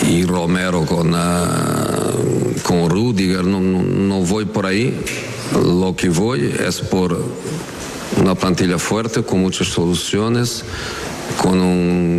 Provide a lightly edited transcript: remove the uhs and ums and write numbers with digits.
y Romero con Rudiger, no voy por ahí. Lo que voy es por una plantilla fuerte, con muchas soluciones, con un